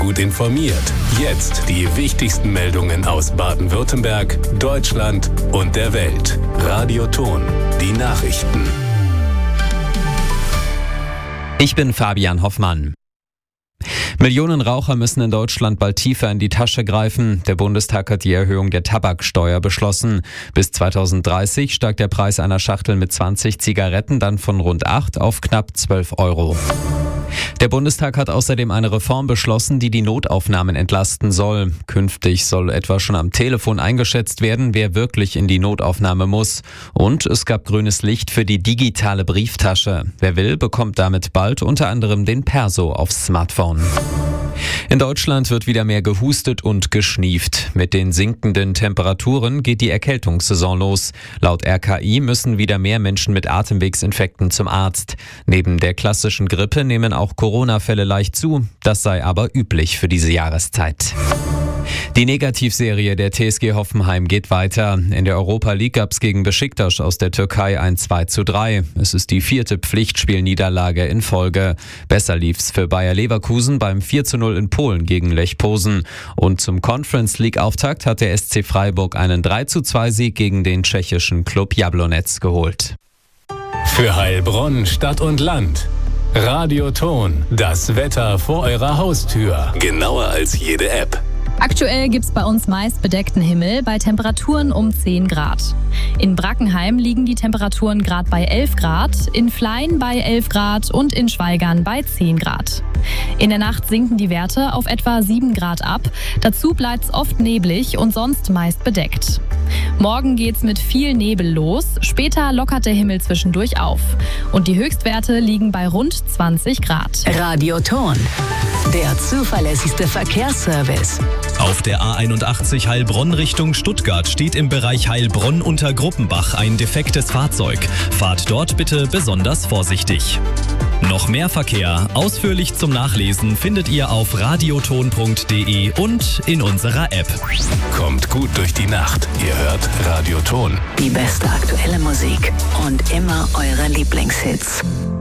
Gut informiert. Jetzt die wichtigsten Meldungen aus Baden-Württemberg, Deutschland und der Welt. Radio Ton, die Nachrichten. Ich bin Fabian Hoffmann. Millionen Raucher müssen in Deutschland bald tiefer in die Tasche greifen. Der Bundestag hat die Erhöhung der Tabaksteuer beschlossen. Bis 2030 steigt der Preis einer Schachtel mit 20 Zigaretten dann von rund 8 auf knapp 12 Euro. Der Bundestag hat außerdem eine Reform beschlossen, die die Notaufnahmen entlasten soll. Künftig soll etwa schon am Telefon eingeschätzt werden, wer wirklich in die Notaufnahme muss. Und es gab grünes Licht für die digitale Brieftasche. Wer will, bekommt damit bald unter anderem den Perso aufs Smartphone. In Deutschland wird wieder mehr gehustet und geschnieft. Mit den sinkenden Temperaturen geht die Erkältungssaison los. Laut RKI müssen wieder mehr Menschen mit Atemwegsinfekten zum Arzt. Neben der klassischen Grippe nehmen auch Corona-Fälle leicht zu. Das sei aber üblich für diese Jahreszeit. Die Negativserie der TSG Hoffenheim geht weiter. In der Europa League gab es gegen Beşiktaş aus der Türkei ein 2:3. Es ist die 4. Pflichtspielniederlage in Folge. Besser lief's für Bayer Leverkusen beim 4:0 in Polen gegen Lech Posen. Und zum Conference League Auftakt hat der SC Freiburg einen 3:2 Sieg gegen den tschechischen Klub Jablonec geholt. Für Heilbronn, Stadt und Land. Radio Ton, das Wetter vor eurer Haustür. Genauer als jede App. Aktuell gibt's bei uns meist bedeckten Himmel bei Temperaturen um 10 Grad. In Brackenheim liegen die Temperaturen gerade bei 11 Grad, in Flein bei 11 Grad und in Schweigern bei 10 Grad. In der Nacht sinken die Werte auf etwa 7 Grad ab. Dazu bleibt's oft neblig und sonst meist bedeckt. Morgen geht's mit viel Nebel los, später lockert der Himmel zwischendurch auf. Und die Höchstwerte liegen bei rund 20 Grad. Radio Ton, der zuverlässigste Verkehrsservice. Auf der A81 Heilbronn Richtung Stuttgart steht im Bereich Heilbronn unter Gruppenbach ein defektes Fahrzeug. Fahrt dort bitte besonders vorsichtig. Noch mehr Verkehr, ausführlich zum Nachlesen, findet ihr auf radioton.de und in unserer App. Kommt gut durch die Nacht. Ihr hört Radio Ton. Die beste aktuelle Musik und immer eure Lieblingshits.